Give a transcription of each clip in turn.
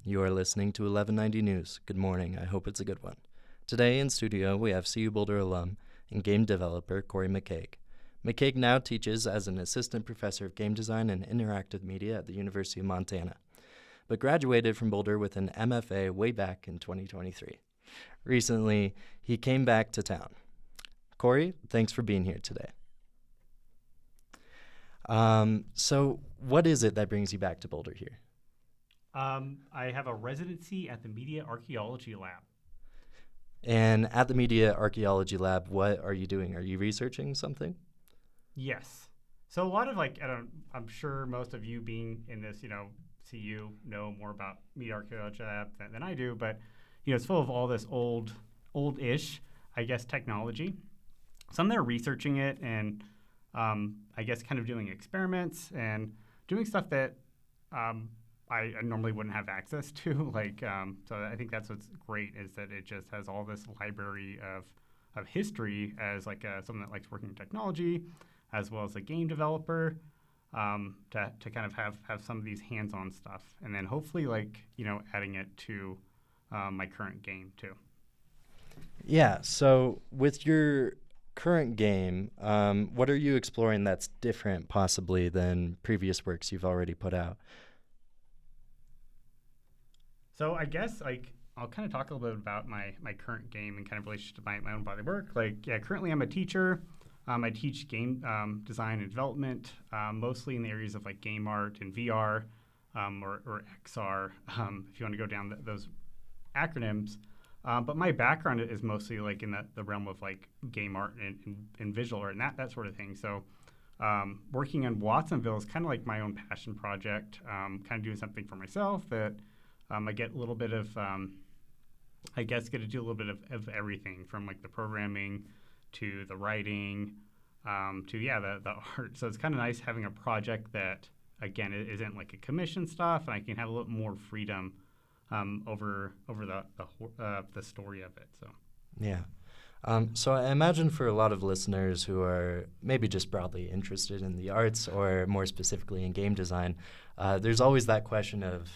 You are listening to 1190 News. Good morning. I hope it's a good one. Today in studio, we have CU Boulder alum and game developer Corey McCaig. McCaig now teaches as an assistant professor of game design and interactive media at the University of Montana, but graduated from Boulder with an MFA way back in 2023. Recently, he came back to town. Corey, thanks for being here today. So what is it that brings you back to Boulder here? I have a residency at the Media Archaeology Lab. And at the Media Archaeology Lab, what are you doing? Are you researching something? Yes. So a lot of I'm sure most of you being in this, CU know more about Media Archaeology Lab than I do, but, it's full of all this old-ish, I guess, technology. So I'm there researching it and, I guess, kind of doing experiments and doing stuff that I normally wouldn't have access to. So I think that's what's great is that it just has all this library of history as someone that likes working in technology, as well as a game developer, to kind of have some of these hands-on stuff, and then hopefully adding it to my current game too. Yeah. So with your current game, what are you exploring that's different possibly than previous works you've already put out? So I guess I'll kind of talk a little bit about my current game and kind of relation to my own body of work. Currently I'm a teacher. I teach game design and development, mostly in the areas of game art and VR or XR, if you want to go down those acronyms. But my background is mostly in the realm of game art and visual art and that sort of thing. So working in Watsonville is kind of like my own passion project, kind of doing something for myself that I get a little bit of, get to do a little bit of everything from the programming to the writing to, the art. So it's kind of nice having a project that, again, it isn't a commission stuff, and I can have a little more freedom over the story of it. So Yeah. So I imagine for a lot of listeners who are maybe just broadly interested in the arts or more specifically in game design, there's always that question of,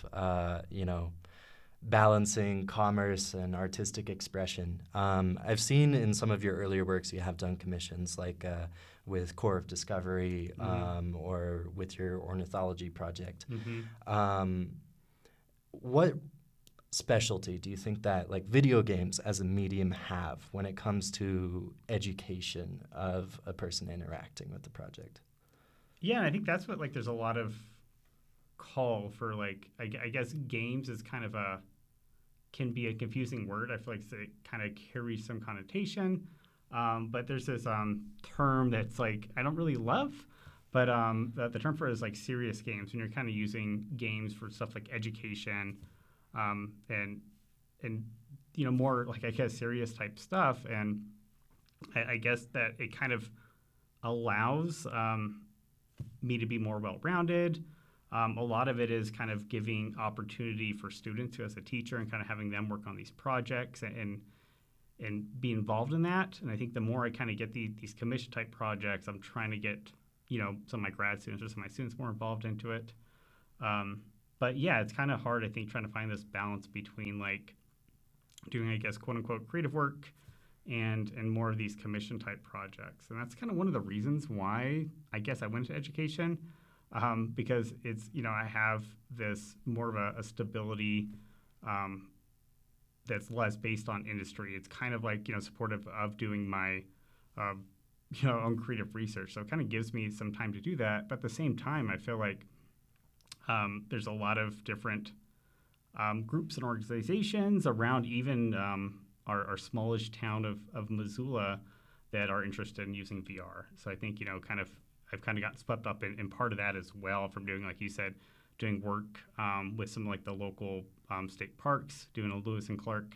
balancing commerce and artistic expression. I've seen in some of your earlier works you have done commissions with Core of Discovery or with your ornithology project. Mm-hmm. What specialty do you think that video games as a medium have when it comes to education of a person interacting with the project? Yeah, and I think that's what there's a lot of call for I guess games is kind of can be a confusing word. I feel it kind of carries some connotation, but there's this term that's I don't really love, but the term for it is serious games, when you're kind of using games for stuff like education, and more I guess serious type stuff, and I guess that it kind of allows me to be more well-rounded. A lot of it is kind of giving opportunity for students who, as a teacher, and kind of having them work on these projects and be involved in that. And I think the more I kind of get these commission type projects, I'm trying to get some of my grad students or some of my students more involved into it. But yeah, it's kind of hard, I think, trying to find this balance between doing, I guess, quote unquote creative work and more of these commission type projects. And that's kind of one of the reasons why I guess I went to education, because it's, I have this more of a stability that's less based on industry. It's kind of supportive of doing my own creative research. So it kind of gives me some time to do that. But at the same time, I feel there's a lot of different groups and organizations around even our smallish town of Missoula that are interested in using VR. So I think, I've kind of got swept up in part of that as well, from doing, like you said, doing work with some the local state parks, doing a Lewis and Clark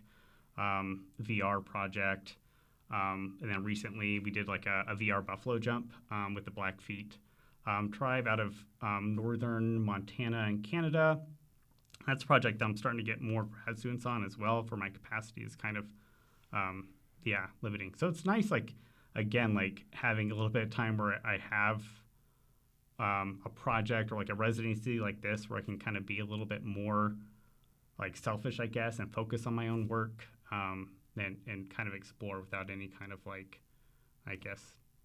VR project. And then recently we did a VR buffalo jump with the Blackfeet tribe out of northern Montana and Canada. That's a project I'm starting to get more grad students on as well, for my capacity is kind of, limiting. So it's nice, again, having a little bit of time where I have a project or a residency like this, where I can kind of be a little bit more like selfish, I guess, and focus on my own work, and kind of explore without any kind of like, I guess,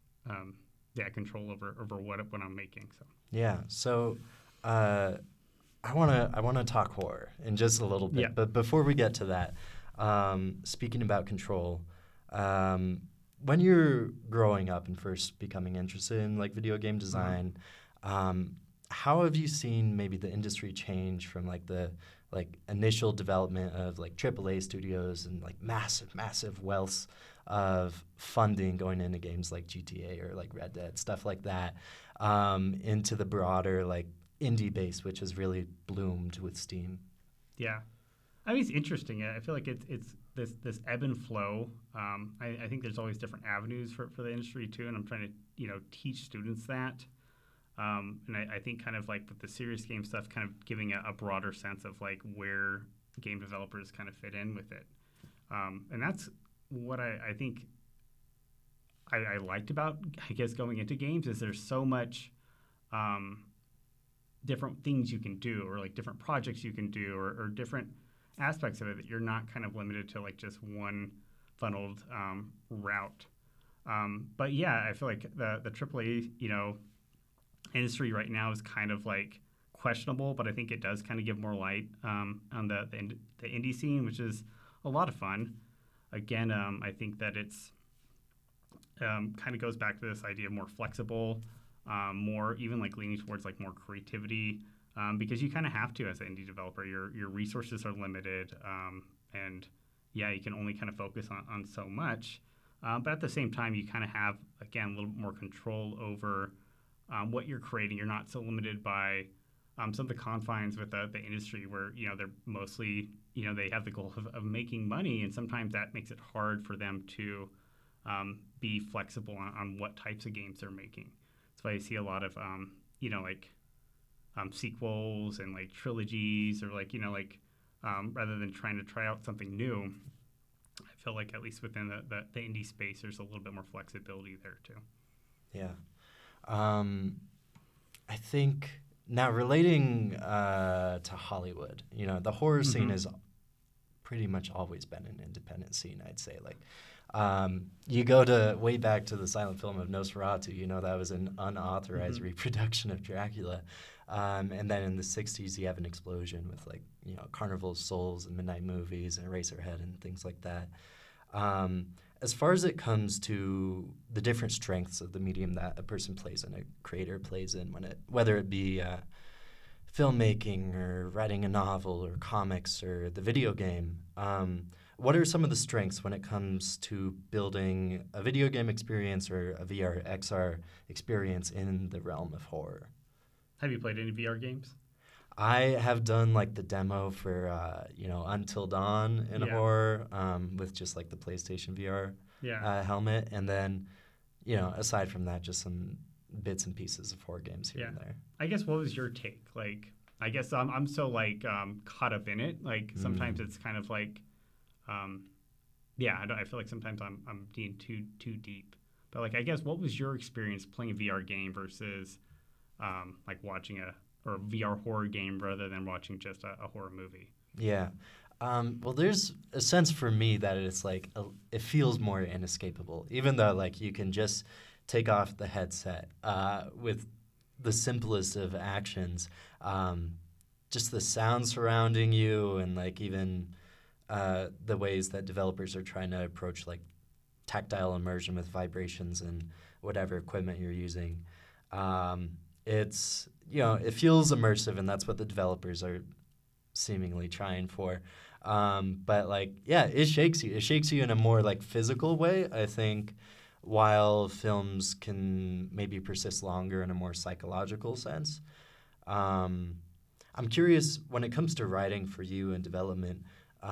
control over what I'm making. So Yeah. So, I wanna talk horror in just a little bit, Yeah. but before we get to that, speaking about control, when you're growing up and first becoming interested in like video game design, how have you seen maybe the industry change from like the like initial development of like AAA studios and like massive wealths of funding going into games like GTA or like Red Dead, stuff like that, into the broader like indie base, which has really bloomed with Steam. yeah, I mean, it's interesting. I feel like it's this ebb and flow. I think there's always different avenues for the industry too, and I'm trying to teach students that. And I think kind of like with the serious game stuff, kind of giving a broader sense of like where game developers kind of fit in with it. And that's what I think I liked about, I guess, going into games is there's so much different things you can do, or like different projects you can do, or different aspects of it that you're not kind of limited to like just one funneled route. But yeah, I feel like the AAA, industry right now is kind of like questionable, but I think it does kind of give more light on the indie scene, which is a lot of fun. Again, I think that it's kind of goes back to this idea of more flexible, more even like leaning towards like more creativity, because you kind of have to as an indie developer. Your resources are limited, and yeah, you can only kind of focus on so much. But at the same time, you kind of have, again, a little bit more control over what you're creating. You're not so limited by some of the confines with the industry where, they're mostly, they have the goal of making money. And sometimes that makes it hard for them to be flexible on what types of games they're making. That's why I see a lot of, sequels and like trilogies, or rather than trying to try out something new. I feel like at least within the indie space, there's a little bit more flexibility there too. Yeah. I think now relating to Hollywood, the horror scene has pretty much always been an independent scene, I'd say. Like, you go to way back to the silent film of Nosferatu, that was an unauthorized reproduction of Dracula. And then in the 60s, you have an explosion with like, Carnival of Souls and Midnight Movies and Eraserhead and things like that. As far as it comes to the different strengths of the medium that a person plays in, a creator plays in, whether it be filmmaking or writing a novel or comics or the video game, what are some of the strengths when it comes to building a video game experience or a VR, XR experience in the realm of horror? Have you played any VR games? I have done like the demo for Until Dawn in horror with just like the PlayStation VR helmet, and then aside from that, just some bits and pieces of horror games here and there. I guess what was your take? Like, I guess I'm so like caught up in it. Like sometimes it's kind of like, I feel like sometimes I'm being too deep. But like, I guess what was your experience playing a VR game versus like watching a VR horror game rather than watching just a horror movie? Yeah. Well, there's a sense for me that it's like it feels more inescapable, even though like you can just take off the headset with the simplest of actions. Just the sound surrounding you, and like even the ways that developers are trying to approach like tactile immersion with vibrations and whatever equipment you're using. It's it feels immersive, and that's what the developers are seemingly trying for. But like, yeah, it shakes you. It shakes you in a more like physical way, I think, while films can maybe persist longer in a more psychological sense. I'm curious, when it comes to writing for you and development,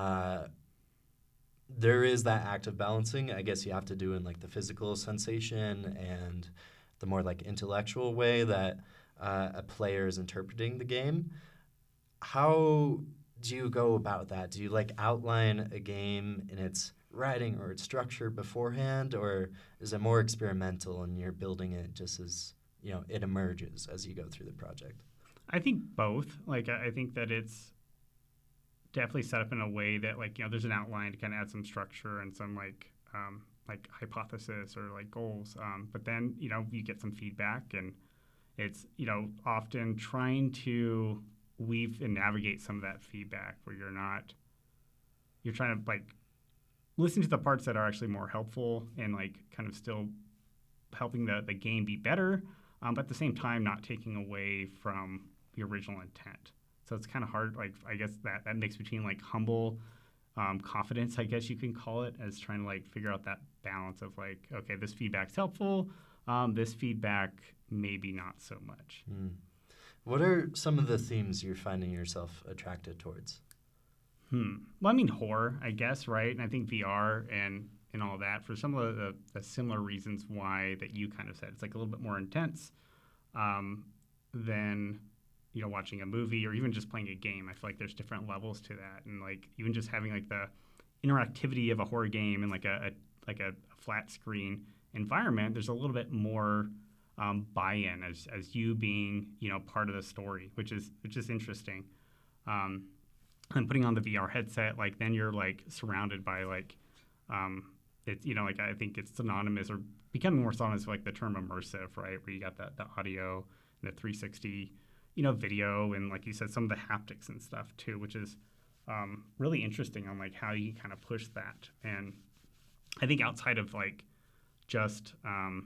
there is that active balancing, I guess you have to do in like the physical sensation and the more like intellectual way that a player is interpreting the game. How do you go about that? Do you like outline a game in its writing or its structure beforehand, or is it more experimental and you're building it just as it emerges as you go through the project? I think both. Like, I think that it's definitely set up in a way that like, there's an outline to kind of add some structure and some like hypothesis or like goals. But then, you get some feedback, and it's, often trying to weave and navigate some of that feedback where you're trying to like listen to the parts that are actually more helpful and like kind of still helping the game be better, but at the same time not taking away from the original intent. So it's kind of hard, like I guess that mix between like humble confidence, I guess you can call it, as trying to like figure out that balance of like, okay, this feedback's helpful, this feedback maybe not so much. What are some of the themes you're finding yourself attracted towards? Well, I mean, horror, I guess, right? And I think VR and all that, for some of the similar reasons why that you kind of said. It's like a little bit more intense than, watching a movie or even just playing a game. I feel like there's different levels to that. And like even just having like the interactivity of a horror game and like a flat screen environment, there's a little bit more buy-in as you being, part of the story, which is interesting. And putting on the VR headset, like then you're like surrounded by like, it's, like I think it's synonymous or becoming more synonymous with like the term immersive, right? Where you got the audio and the 360, video, and like you said, some of the haptics and stuff too, which is really interesting on like how you kind of push that. And I think outside of like just, I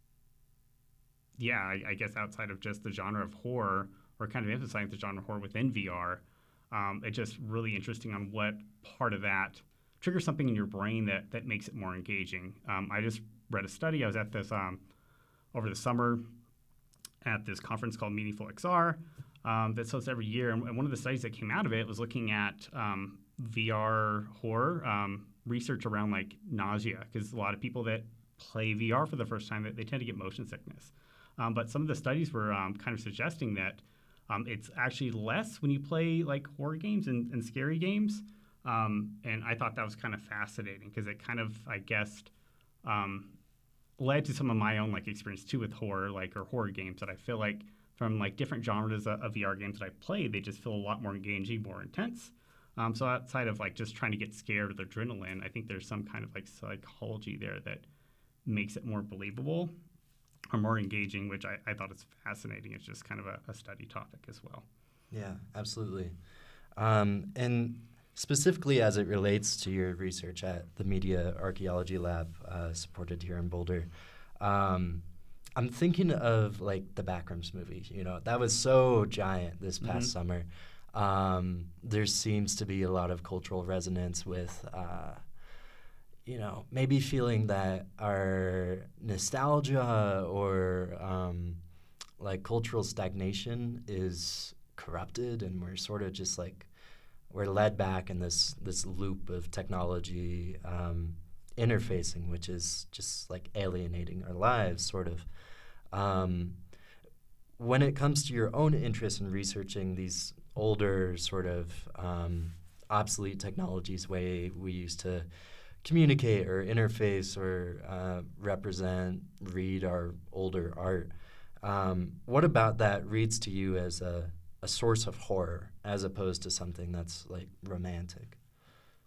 guess outside of just the genre of horror or kind of emphasizing the genre of horror within VR, it's just really interesting on what part of that triggers something in your brain that makes it more engaging. I just read a study. I was at this over the summer at this conference called Meaningful XR that's hosted every year. And one of the studies that came out of it was looking at VR horror research around like nausea, because a lot of people that play VR for the first time, they tend to get motion sickness. But some of the studies were kind of suggesting that it's actually less when you play like horror games and scary games. And I thought that was kind of fascinating because it kind of, I guess, led to some of my own like experience too with horror, like, or horror games that I feel like from like different genres of VR games that I played, they just feel a lot more engaging, more intense. So outside of like just trying to get scared with adrenaline, I think there's some kind of like psychology there that makes it more believable or more engaging, which I thought is fascinating. It's just kind of a study topic as well. Yeah, absolutely. And specifically as it relates to your research at the Media Archaeology Lab supported here in Boulder, I'm thinking of like the Backrooms movie. That was so giant this past summer. There seems to be a lot of cultural resonance with maybe feeling that our nostalgia or like cultural stagnation is corrupted, and we're sort of just like we're led back in this loop of technology interfacing, which is just like alienating our lives, sort of. When it comes to your own interest in researching these older sort of obsolete technologies, way we used to communicate or interface or represent, read our older art, what about that reads to you as a source of horror as opposed to something that's like romantic?